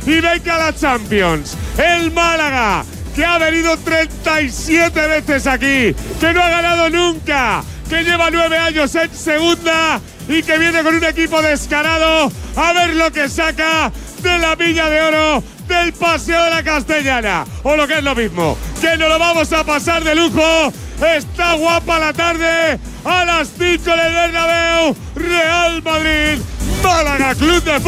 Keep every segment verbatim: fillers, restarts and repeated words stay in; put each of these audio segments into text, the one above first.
y venga la Champions. El Málaga, que ha venido treinta y siete veces aquí, que no ha ganado nunca, que lleva nueve años en segunda y que viene con un equipo descarado a ver lo que saca de la Milla de Oro del Paseo de la Castellana, o lo que es lo mismo, que nos lo vamos a pasar de lujo. Está guapa la tarde, a las cinco del Bernabéu, Real Madrid, Málaga Club de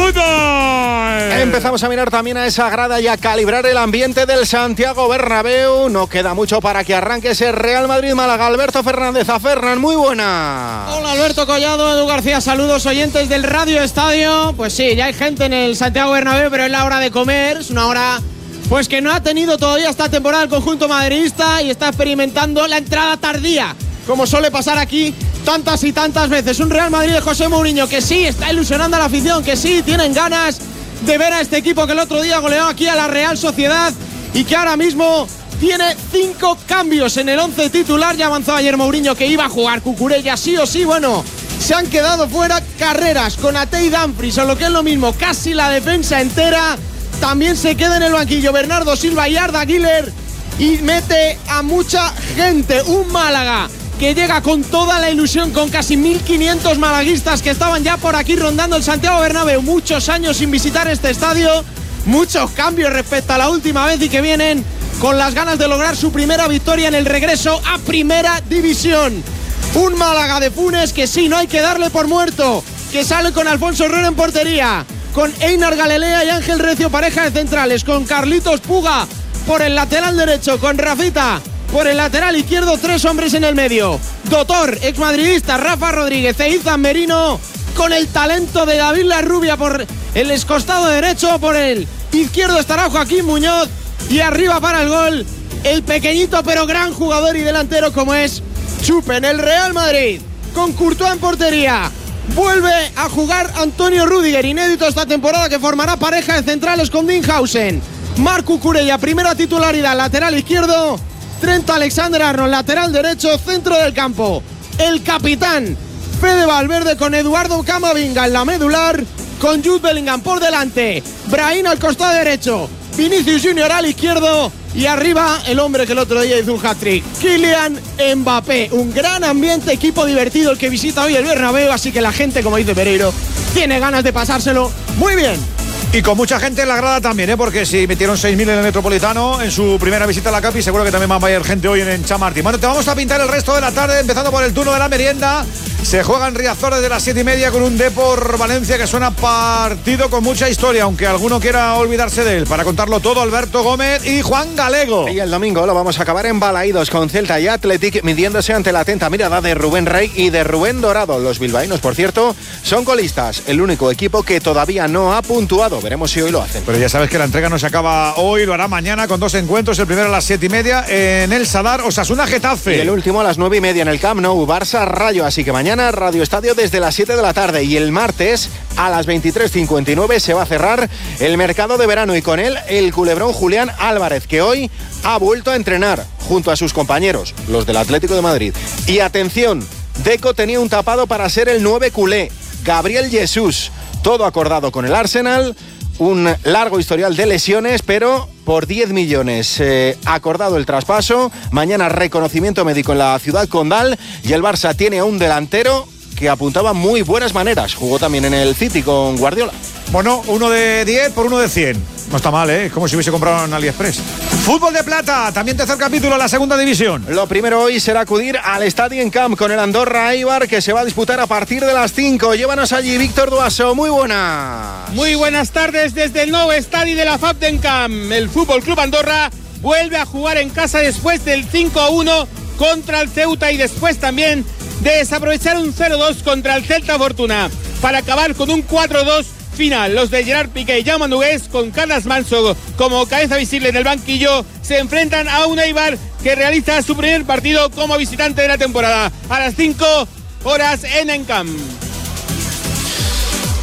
Fútbol. Empezamos a mirar también a esa grada y a calibrar el ambiente del Santiago Bernabéu. No queda mucho para que arranque ese Real Madrid-Málaga. Alberto Fernández, a Fernan, muy buena. Hola Alberto Collado, Edu García, saludos oyentes del Radio Estadio. Pues sí, ya hay gente en el Santiago Bernabéu, pero es la hora de comer, es una hora pues que no ha tenido todavía esta temporada el conjunto madridista y está experimentando la entrada tardía, como suele pasar aquí tantas y tantas veces. Un Real Madrid de José Mourinho que sí está ilusionando a la afición, que sí tienen ganas de ver a este equipo que el otro día goleó aquí a la Real Sociedad y que ahora mismo tiene cinco cambios en el once titular. Ya avanzó ayer Mourinho que iba a jugar Cucurella sí o sí. Bueno, se han quedado fuera Carreras, Konaté y Dumfries, o lo que es lo mismo, casi la defensa entera. También se queda en el banquillo Bernardo Silva y Arda Güler y mete a mucha gente. Un Málaga que llega con toda la ilusión, con casi mil quinientos malaguistas que estaban ya por aquí rondando el Santiago Bernabéu. Muchos años sin visitar este estadio, muchos cambios respecto a la última vez y que vienen con las ganas de lograr su primera victoria en el regreso a Primera División. Un Málaga de Funes que sí, no hay que darle por muerto, que sale con Alfonso Herrera en portería, con Einar Galilea y Ángel Recio pareja de centrales, con Carlitos Puga por el lateral derecho, con Rafita por el lateral izquierdo, tres hombres en el medio. Doctor, exmadridista, Rafa Rodríguez e Izan Merino, con el talento de David Larrubia por el escostado derecho, por el izquierdo estará Joaquín Muñoz y arriba para el gol el pequeñito pero gran jugador y delantero como es Chupe. En el Real Madrid, con Courtois en portería, vuelve a jugar Antonio Rüdiger, inédito esta temporada, que formará pareja de centrales con Dinhausen. Marc Cucurella, primera titularidad, lateral izquierdo. Trent Alexander-Arnold, lateral derecho, centro del campo. El capitán Fede Valverde con Eduardo Camavinga en la medular, con Jude Bellingham por delante, Brahim al costado derecho, Vinicius Junior al izquierdo y arriba el hombre que el otro día hizo un hat-trick, Kylian Mbappé. Un gran ambiente, equipo divertido el que visita hoy el Bernabéu, así que la gente, como dice Pereiro, tiene ganas de pasárselo muy bien. Y con mucha gente en la grada también, ¿eh? Porque si metieron seis mil en el Metropolitano en su primera visita a la Capi, seguro que también va a ir gente hoy en, en Chamartín. Bueno, te vamos a pintar el resto de la tarde, empezando por el turno de la merienda. Se juega en Riazor desde las siete y media con un Depor Valencia que suena partido con mucha historia, aunque alguno quiera olvidarse de él. Para contarlo todo, Alberto Gómez y Juan Galego. Y el domingo lo vamos a acabar en Balaídos con Celta y Athletic, midiéndose ante la atenta mirada de Rubén Rey y de Rubén Dorado. Los bilbaínos, por cierto, son colistas, el único equipo que todavía no ha puntuado. Veremos si hoy lo hacen. Pero ya sabes que la entrega no se acaba hoy, lo hará mañana con dos encuentros. El primero a las siete y media en el Sadar, Osasuna Getafe. Y el último a las nueve y media en el Camp Nou, Barça Rayo. Así que mañana Radio Estadio desde las siete de la tarde. Y el martes a las veintitrés cincuenta y nueve se va a cerrar el mercado de verano y con él el culebrón Julián Álvarez, que hoy ha vuelto a entrenar junto a sus compañeros, los del Atlético de Madrid. Y atención, Deco tenía un tapado para ser el nueve culé, Gabriel Jesús. Todo acordado con el Arsenal. Un largo historial de lesiones, pero por diez millones eh, acordado el traspaso. Mañana reconocimiento médico en la Ciudad Condal. Y el Barça tiene a un delantero que apuntaba muy buenas maneras. Jugó también en el City con Guardiola. Bueno, uno de diez por uno de cien. No está mal, ¿eh? Es como si hubiese comprado en AliExpress. Fútbol de plata, también tercer capítulo, la segunda división. Lo primero hoy será acudir al Estadio en Camp con el Andorra Eibar, que se va a disputar a partir de las cinco. Llévanos allí, Víctor Duaso. Muy buenas. Muy buenas tardes desde el nuevo estadio de la F A P Camp. El Fútbol Club Andorra vuelve a jugar en casa después del cinco a uno contra el Ceuta y después también de desaprovechar un cero dos contra el Celta Fortuna para acabar con un cuatro dos final. Los de Gerard Piqué y Jaume Nogués, con Carles Manso como cabeza visible en el banquillo, se enfrentan a un Eibar que realiza su primer partido como visitante de la temporada a las cinco horas en Encamp.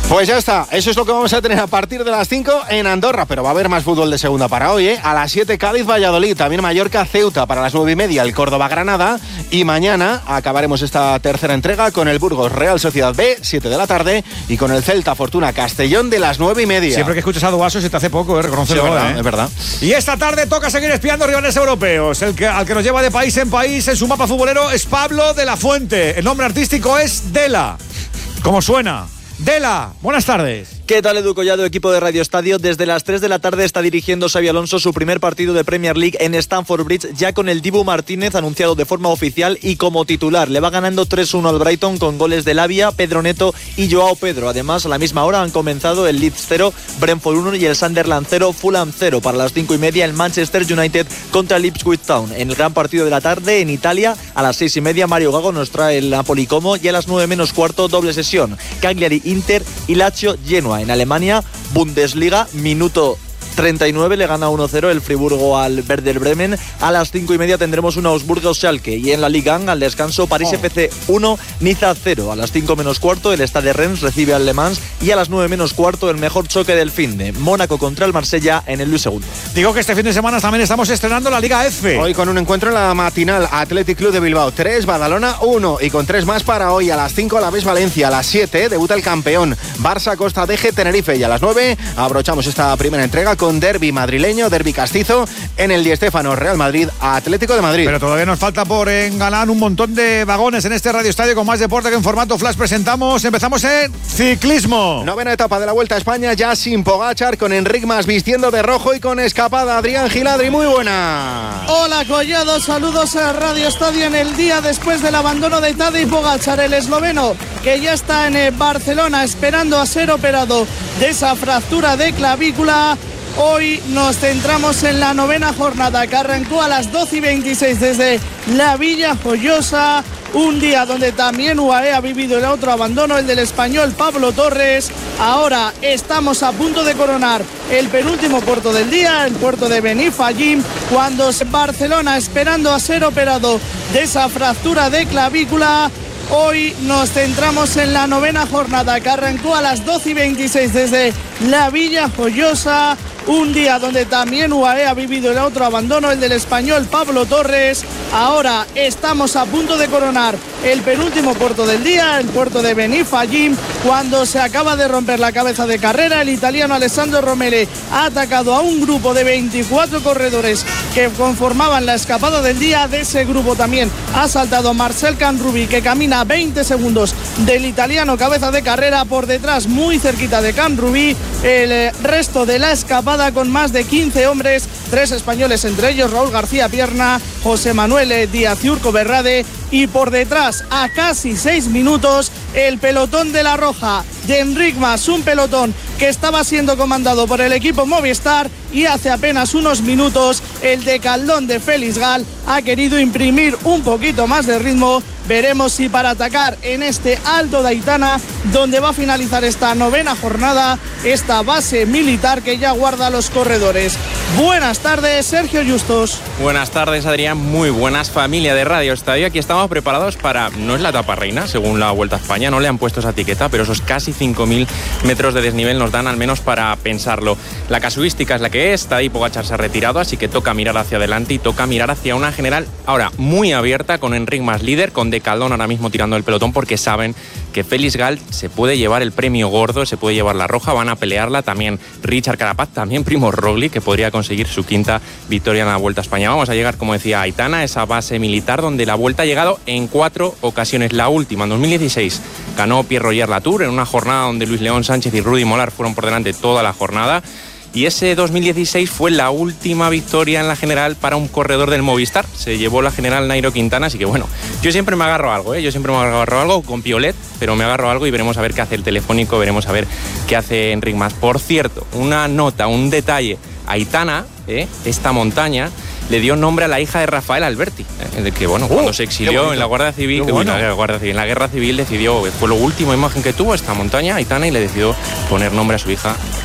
Pues ya está, eso es lo que vamos a tener a partir de las cinco en Andorra, pero va a haber más fútbol de segunda para hoy, ¿eh? A las siete Cádiz, Valladolid, también Mallorca, Ceuta, para las nueve y media el Córdoba, Granada, y mañana acabaremos esta tercera entrega con el Burgos, Real Sociedad B, siete de la tarde, y con el Celta, Fortuna, Castellón de las nueve y media. Siempre que escuchas a Duaso se te hace poco, ¿eh? Reconócelo, sí, es verdad, ¿eh? es verdad. Y esta tarde toca seguir espiando rivales europeos. El que, al que nos lleva de país en país en su mapa futbolero es Pablo de la Fuente. El nombre artístico es Dela. ¿Cómo suena? Dela, buenas tardes. ¿Qué tal, Edu Collado, equipo de Radio Estadio? Desde las tres de la tarde está dirigiendo Xabi Alonso su primer partido de Premier League en Stamford Bridge, ya con el Dibu Martínez anunciado de forma oficial y como titular. Le va ganando tres uno al Brighton con goles de Lavia, Pedro Neto y Joao Pedro. Además, a la misma hora han comenzado el Leeds cero, Brentford uno y el Sunderland cero, Fulham cero. Para las cinco y media el Manchester United contra el Ipswich Town. En el gran partido de la tarde en Italia, a las seis y media Mario Gago nos trae el Napoli Como y a las nueve menos cuarto doble sesión. Cagliari Inter y Lazio Genoa. En Alemania, Bundesliga, minuto treinta y nueve, le gana uno cero el Friburgo al Werder Bremen. A las cinco y media tendremos un Augsburgo-Schalke. Y en la Liga uno, al descanso, París oh. F C uno, Niza cero. A las cinco menos cuarto, el Stade Rennes recibe al Le Mans. Y a las nueve menos cuarto, el mejor choque del finde, Mónaco contra el Marsella en el Luis segundo. Digo que este fin de semana también estamos estrenando la Liga F. Hoy con un encuentro en la matinal, Athletic Club de Bilbao tres, Badalona uno. Y con tres más para hoy, a las cinco la vez Valencia, a las siete debuta el campeón Barça Costa Deje Tenerife. Y a las nueve abrochamos esta primera entrega con con derbi madrileño, derbi castizo en el Di Stéfano, Real Madrid, Atlético de Madrid. Pero todavía nos falta por engalar un montón de vagones en este Radio Estadio con más deporte que en formato flash presentamos. Empezamos en ciclismo. Novena etapa de la Vuelta a España, ya sin Pogačar, con Enric Mas vistiendo de rojo y con escapada. Adrián Giladri, muy buena. Hola Collado, saludos a Radio Estadio en el día después del abandono de Tadej Pogačar, el esloveno, que ya está en Barcelona esperando a ser operado de esa fractura de clavícula. Hoy nos centramos en la novena jornada que arrancó a las doce y veintiséis desde la Villa Joyosa. Un día donde también U A E ha vivido el otro abandono, el del español Pablo Torres. Ahora estamos a punto de coronar el penúltimo puerto del día, el puerto de Benifallim, cuando Barcelona esperando a ser operado de esa fractura de clavícula. Hoy nos centramos en la novena jornada que arrancó a las doce y veintiséis desde la Villa Joyosa. Un día donde también U A E ha vivido el otro abandono, el del español Pablo Torres. Ahora estamos a punto de coronar el penúltimo puerto del día, el puerto de Benifallim, cuando se acaba de romper la cabeza de carrera. El italiano Alessandro Romele ha atacado a un grupo de veinticuatro corredores que conformaban la escapada del día. De ese grupo también ha saltado Marcel Canrubi, que camina a veinte segundos del italiano cabeza de carrera. Por detrás, muy cerquita de Canrubi, el resto de la escapada con más de quince hombres, tres españoles, entre ellos Raúl García Pierna, José Manuel Díaz y Urco Berrade, y por detrás, a casi seis minutos, el pelotón de la Roja de Enric Mas, un pelotón que estaba siendo comandado por el equipo Movistar, y hace apenas unos minutos el de Caldón de Félix Gal ha querido imprimir un poquito más de ritmo. Veremos si para atacar en este Alto de Aitana, donde va a finalizar esta novena jornada, esta base militar que ya guarda a los corredores. Buenas tardes, Sergio Justos. Buenas tardes, Adrián. Muy buenas, familia de Radio Estadio. Aquí estamos preparados para, no es la etapa reina, según la Vuelta a España, no le han puesto esa etiqueta, pero esos casi cinco mil metros de desnivel nos dan al menos para pensarlo. La casuística es la que es, Tadej Pogačar se ha retirado, así que toca mirar hacia adelante y toca mirar hacia una general ahora muy abierta, con Enric Mas líder, con De Caldón ahora mismo tirando el pelotón, porque saben que Félix Gal se puede llevar el premio gordo, se puede llevar la roja, van a pelearla también Richard Carapaz, también Primož Roglič, que podría conseguir su quinta victoria en la Vuelta a España. Vamos a llegar, como decía, a Aitana, esa base militar donde la Vuelta ha llegado en cuatro ocasiones. La última, en dos mil dieciséis, ganó Pierre Roger Latour en una jornada donde Luis León Sánchez y Rudy Molar fueron por delante toda la jornada. Y ese dos mil dieciséis fue la última victoria en la general para un corredor del Movistar. Se llevó la general Nairo Quintana, así que bueno, yo siempre me agarro a algo, ¿eh? Yo siempre me agarro a algo con Piolet, pero me agarro a algo y veremos a ver qué hace el Telefónico, veremos a ver qué hace Enric Mas. Por cierto, una nota, un detalle, Aitana, ¿eh? Esta montaña, le dio nombre a la hija de Rafael Alberti, ¿eh? De que bueno, uh, cuando se exilió en la Guardia Civil, bueno. en la Guardia Civil, en la Guerra Civil, decidió, fue la última imagen que tuvo esta montaña, Aitana, y le decidió poner nombre a su hija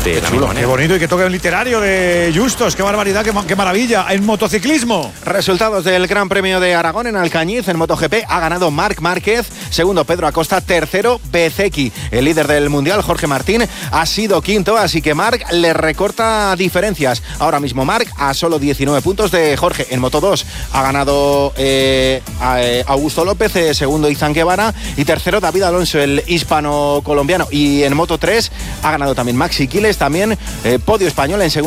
de qué la chulo, misma manera. Qué bonito y que toque el literario de Justos. Qué barbaridad, qué, qué maravilla. En motociclismo. Resultados del Gran Premio de Aragón en Alcañiz. En MotoGP ha ganado Marc Márquez. Segundo, Pedro Acosta. Tercero, Bezzecchi. El líder del Mundial, Jorge Martín, ha sido quinto. Así que Marc le recorta diferencias. Ahora mismo Marc a solo diecinueve puntos de Jorge. En Moto dos ha ganado eh, a, eh, Augusto López. Eh, segundo, Izan Guevara. Y tercero, David Alonso, el hispano-colombiano. Y en Moto tres ha ganado también Maxi Quiles. También eh, podio español en segundo.